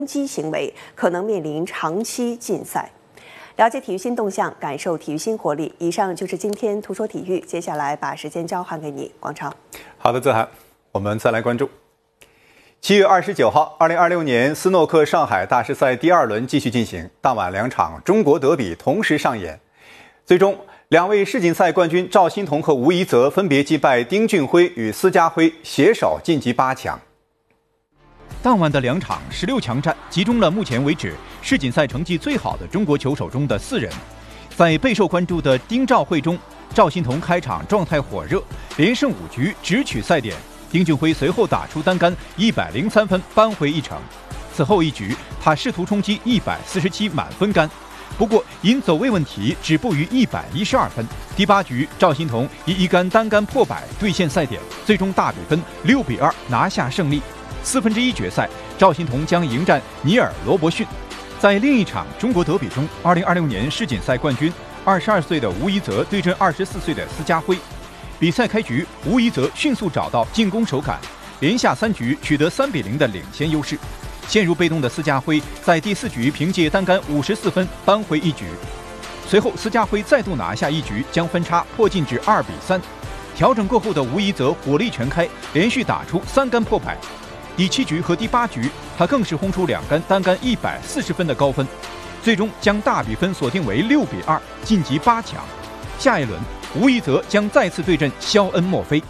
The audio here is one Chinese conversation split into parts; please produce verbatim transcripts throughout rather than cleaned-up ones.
击行为，可能面临长期禁赛。了解体育新动向，感受体育新活力。以上就是今天图说体育，接下来把时间交还给你，广超。 好的，泽涵，我们再来关注。七月二十九号，二零二六年斯诺克上海大师赛第二轮继续进行，当晚两场中国德比同时上演，最终两位世锦赛冠军赵心童和吴怡泽分别击败丁俊晖与司家辉，携手晋级八强。当晚的两场十六强战集中了目前为止世锦赛成绩最好的中国球手中的四人。在备受关注的丁赵会中，赵心童开场状态火热，连胜五局直取赛点。丁俊晖随后打出单杆一百零三分，扳回一城。此后一局，他试图冲击一百四十七满分杆，不过因走位问题止步于一百一十二分。第八局，赵心童以一杆单杆破百兑现赛点，最终大比分六比二拿下胜利。四分之一决赛，赵心童将迎战尼尔·罗伯逊。在另一场中国德比中，二零二六年世锦赛冠军二十二岁的吴怡泽对阵二十四岁的司家辉。比赛开局，吴怡泽迅速找到进攻手感，连下三局取得三比零的领先优势。陷入被动的司家辉在第四局凭借单杆五十四分扳回一局。随后，司家辉再度拿下一局，将分差迫近至二比三。调整过后的吴怡泽火力全开，连续打出三杆破百。第七局和第八局，他更是轰出两杆单杆一百四十分的高分，最终将大比分锁定为六比二，晋级八强。下一轮，吴怡泽将再次对阵肖恩·墨菲。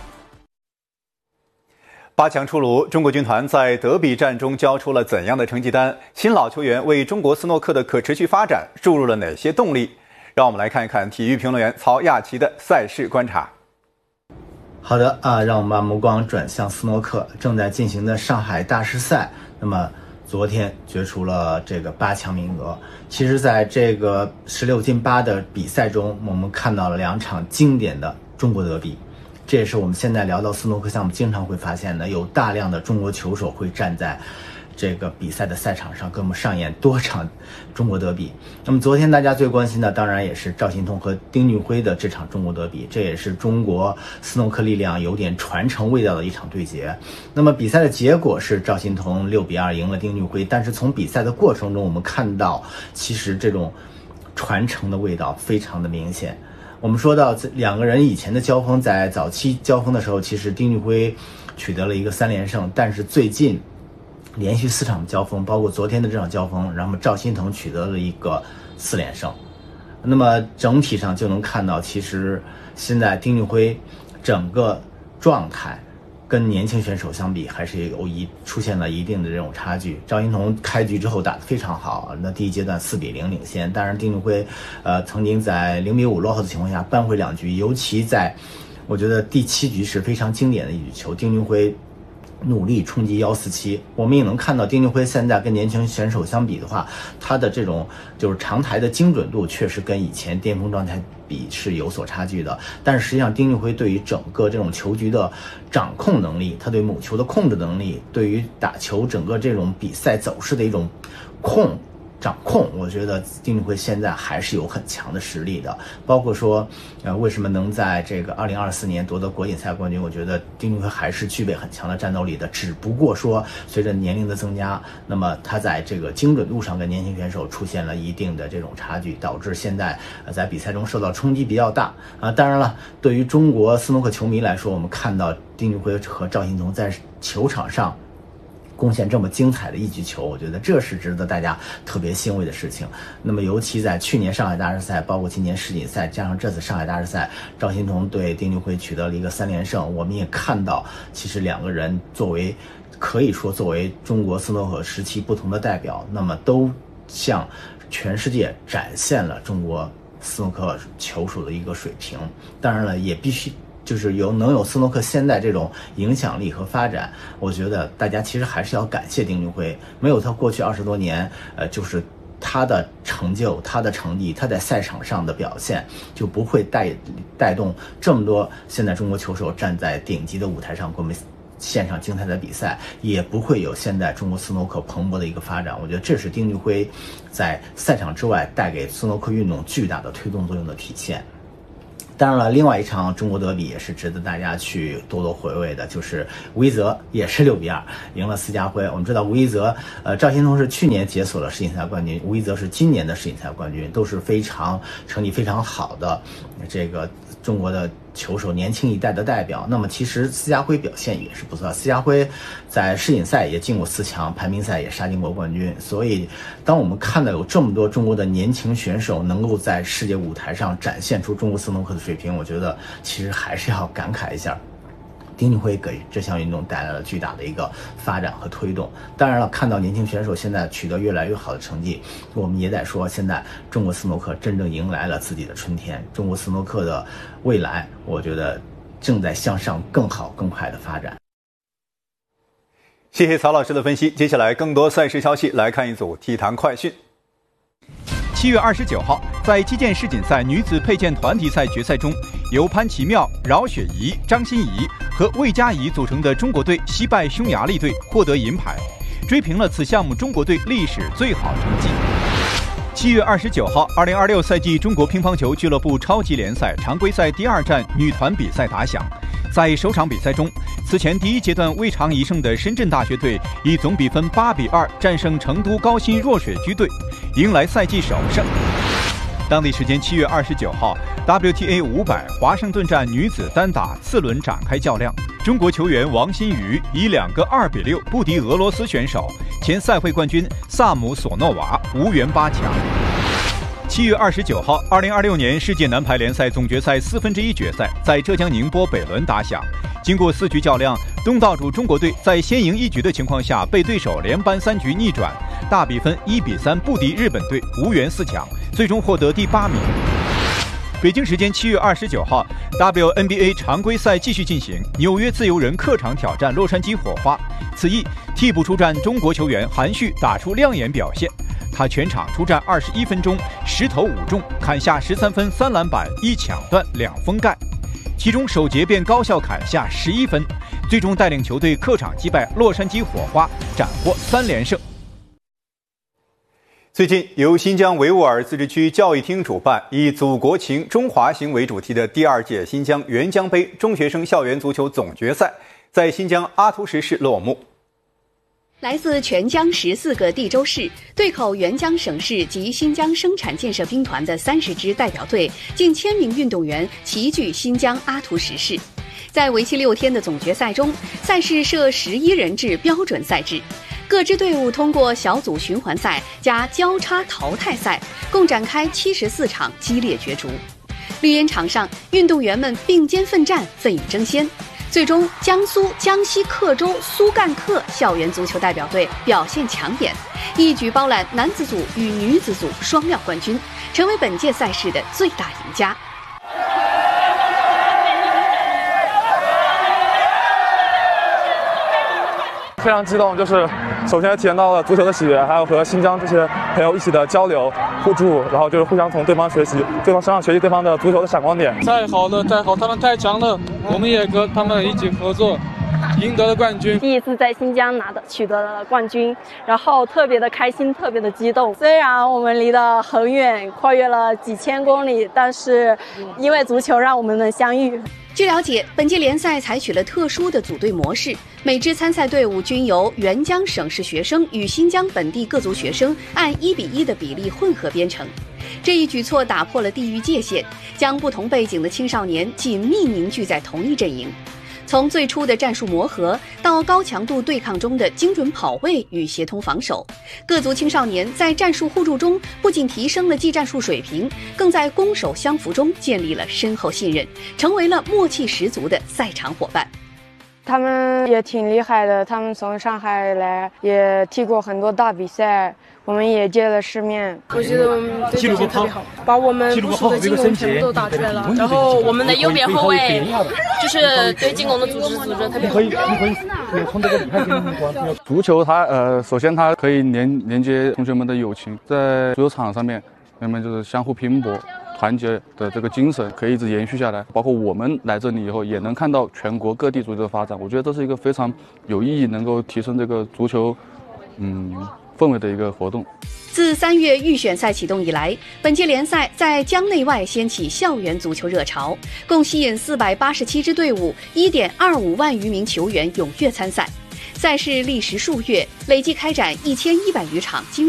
八强出炉，中国军团在德比战中交出了怎样的成绩单？新老球员为中国斯诺克的可持续发展注入了哪些动力？让我们来看一看体育评论员曹亚奇的赛事观察。 好的啊，让我们把目光转向斯诺克正在进行的上海大师赛。那么昨天决出了这个八强名额。其实在这个十六进八的比赛中，我们看到了两场经典的中国德比。这也是我们现在聊到斯诺克项目经常会发现的，有大量的中国球手会站在这个比赛的赛场上，跟我们上演多场中国德比。那么昨天大家最关心的当然也是赵心童和丁俊晖的这场中国德比，这也是中国斯诺克力量有点传承味道的一场对决。那么比赛的结果是赵心童六比二赢了丁俊晖，但是从比赛的过程中我们看到，其实这种传承的味道非常的明显。我们说到两个人以前的交锋，在早期交锋的时候，其实丁俊晖取得了一个三连胜，但是最近连续四场交锋，包括昨天的这场交锋，然后赵心童取得了一个四连胜。那么整体上就能看到，其实现在丁俊晖整个状态跟年轻选手相比，还是有一出现了一定的这种差距。赵心童开局之后打得非常好，那第一阶段四比零领先，当然丁俊晖呃曾经在零比五落后的情况下扳回两局，尤其在我觉得第七局是非常经典的一局球，丁俊晖努力冲击幺四七，我们也能看到丁俊晖现在跟年轻选手相比的话，他的这种就是长台的精准度确实跟以前巅峰状态比是有所差距的。但是实际上丁俊晖对于整个这种球局的掌控能力，他对母球的控制能力，对于打球整个这种比赛走势的一种控掌控，我觉得丁俊晖现在还是有很强的实力的。包括说呃，为什么能在这个二零二四年夺得国锦赛冠军，我觉得丁俊晖还是具备很强的战斗力的。只不过说随着年龄的增加，那么他在这个精准度上跟年轻选手出现了一定的这种差距，导致现在呃在比赛中受到冲击比较大啊。当然了，对于中国斯诺克球迷来说，我们看到丁俊晖和赵心童在球场上贡献这么精彩的一局球，我觉得这是值得大家特别欣慰的事情。那么尤其在去年上海大师赛，包括今年世锦赛，加上这次上海大师赛，赵心童对丁俊晖取得了一个三连胜，我们也看到其实两个人作为可以说作为中国斯诺克时期不同的代表，那么都向全世界展现了中国斯诺克球手的一个水平。当然了，也必须就是有能有斯诺克现在这种影响力和发展，我觉得大家其实还是要感谢丁俊晖，没有他过去二十多年，呃，就是他的成就、他的成绩、他在赛场上的表现，就不会带带动这么多现在中国球手站在顶级的舞台上给我们献上精彩的比赛，也不会有现在中国斯诺克蓬勃的一个发展。我觉得这是丁俊晖在赛场之外带给斯诺克运动巨大的推动作用的体现。 当然了，另外一场中国德比也是值得大家去多多回味的，就是吴一泽也是六比二赢了斯嘉辉。我们知道吴一泽，呃，赵心童是去年解锁了世锦赛冠军，吴一泽是今年的世锦赛冠军，都是非常成绩非常好的这个中国的球手，年轻一代的代表。那么其实斯嘉辉表现也是不错，斯嘉辉在世锦赛也进过四强，排名赛也杀进过冠军。所以当我们看到有这么多中国的年轻选手能够在世界舞台上展现出中国斯诺克的水平，我觉得其实还是要感慨一下，丁俊晖给这项运动带来了巨大的一个发展和推动。当然了，看到年轻选手现在取得越来越好的成绩，我们也得说，现在中国斯诺克真正迎来了自己的春天。中国斯诺克的未来，我觉得正在向上更好更快的发展。 谢谢曹老师的分析。接下来更多赛事消息，来看一组体坛快讯。七月二十九号，在击剑世锦赛女子佩剑团体赛决赛中，由潘奇妙、饶雪怡、张欣怡和魏佳怡组成的中国队惜败匈牙利队，获得银牌，追平了此项目中国队历史最好成绩。七月二十九号，二零二六赛季中国乒乓球俱乐部超级联赛常规赛第二站女团比赛打响。在首场比赛中，此前第一阶段未尝一胜的深圳大学队以总比分八比二战胜成都高新弱水居队，迎来赛季首胜。当地时间七月二十九号 ，W T A 五百华盛顿站女子单打次轮展开较量，中国球员王欣瑜以两个二比六不敌俄罗斯选手，前赛会冠军萨姆索诺娃，无缘八强。七月二十九号，二零二六年世界男排联赛总决赛四分之一决赛在浙江宁波北仑打响。经过四局较量，东道主中国队在先赢一局的情况下，被对手连扳三局逆转，大比分一比三不敌日本队，无缘四强，最终获得第八名。北京时间七月二十九号 ，W N B A 常规赛继续进行，纽约自由人客场挑战洛杉矶火花。此役替补出战中国球员韩旭打出亮眼表现。他全场出战二十一分钟，十投五中，砍下十三分、三篮板、一抢断、两封盖，其中首节便高效砍下十一分，最终带领球队客场击败洛杉矶火花，斩获三连胜。最近，由新疆维吾尔自治区教育厅主办，以“祖国情、中华行”为主题的第二届新疆援疆杯中学生校园足球总决赛，在新疆阿图什市落幕。 来自全疆十四个地州市、对口援疆省市及新疆生产建设兵团的三十支代表队，近千名运动员齐聚新疆阿图什市。在为期六天的总决赛中，赛事设十一人制标准赛制，各支队伍通过小组循环赛加交叉淘汰赛，共展开七十四场激烈角逐。绿茵场上，运动员们并肩奋战，奋勇争先。最终，江苏、江西克州苏干克校园足球代表队表现抢眼，一举包揽男子组与女子组双料冠军，成为本届赛事的最大赢家。 非常激动，就是首先体验到了足球的喜悦，还有和新疆这些朋友一起的交流互助，然后就是互相从对方学习，对方身上学习对方的足球的闪光点。 太好了，太好，他们太强了，我们也跟他们一起合作，赢得了冠军。 第一次在新疆拿的取得了冠军，然后特别的开心，特别的激动。虽然我们离得很远，跨越了几千公里，但是因为足球让我们能相遇。 据了解，本届联赛采取了特殊的组队模式，每支参赛队伍均由援疆省市学生与新疆本地各族学生按一比一的比例混合编成。这一举措打破了地域界限，将不同背景的青少年紧密凝聚在同一阵营。从最初的战术磨合到高强度对抗中的精准跑位与协同防守，各族青少年在战术互助中不仅提升了技战术水平，更在攻守相符中建立了深厚信任，成为了默契十足的赛场伙伴。 他们也挺厉害的，他们从上海来，也踢过很多大比赛，我们也见了世面。 我觉得我们对表现特别好，把我们不输的进攻全部都打出来了。然后我们的右边后卫就是对进攻的组织组织特别好。 足球它呃，首先它可以连连接同学们的友情，在足球场上面，人们就是相互拼搏。团结的这个精神可以一直延续下来，包括我们来这里以后也能看到全国各地足球的发展。我觉得这是一个非常有意义，能够提升这个足球嗯氛围的一个活动。 自三月预选赛启动以来，本届联赛在江内外掀起校园足球热潮，共吸引四百八十七支队伍、一点二五万余名球员踊跃参赛。赛事历时数月，累计开展一千一百余场精